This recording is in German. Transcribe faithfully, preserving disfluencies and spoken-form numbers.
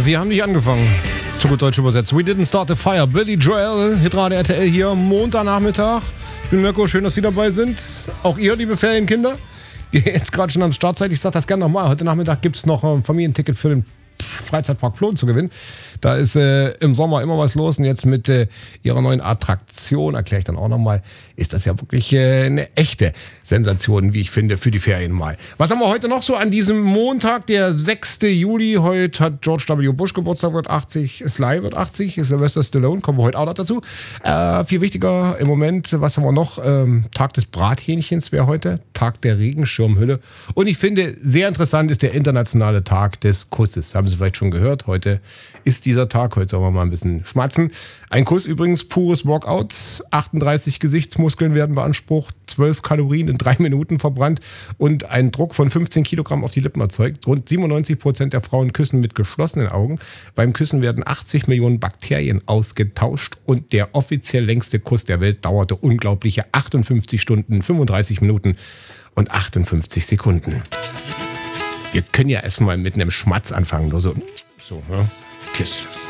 Wir haben nicht angefangen. Zu gut deutsch übersetzt. We didn't start the fire. Billy Joel, Hitradio R T L hier, Montagnachmittag. Ich bin Mirko, schön, dass Sie dabei sind. Auch ihr, liebe Ferienkinder. Ihr jetzt gerade schon am Start seid. Ich sage das gerne nochmal. Heute Nachmittag gibt es noch ein Familienticket für den Freizeitpark Plon zu gewinnen. Da ist äh, im Sommer immer was los und jetzt mit äh, ihrer neuen Attraktion, erkläre ich dann auch nochmal, ist das ja wirklich äh, eine echte Sensation, wie ich finde, für die Ferien mal. Was haben wir heute noch so an diesem Montag, der sechste Juli? Heute hat George W. Bush Geburtstag, wird achtzig, Sly wird achtzig, Sylvester Stallone, kommen wir heute auch noch dazu. Äh, viel wichtiger im Moment, was haben wir noch? Ähm, Tag des Brathähnchens wäre heute, Tag der Regenschirmhülle. Und ich finde, sehr interessant ist der internationale Tag des Kusses. Haben Sie vielleicht schon gehört, heute ist dieser Tag, heute sollen wir mal ein bisschen schmatzen. Ein Kuss übrigens, pures Workout, achtunddreißig Gesichtsmuskeln werden beansprucht, zwölf Kalorien in drei Minuten verbrannt und ein Druck von fünfzehn Kilogramm auf die Lippen erzeugt. Rund siebenundneunzig Prozent der Frauen küssen mit geschlossenen Augen. Beim Küssen werden achtzig Millionen Bakterien ausgetauscht und der offiziell längste Kuss der Welt dauerte unglaubliche achtundfünfzig Stunden, fünfunddreißig Minuten und achtundfünfzig Sekunden. Wir können ja erstmal mit einem Schmatz anfangen, nur so, so, ne? Kiss.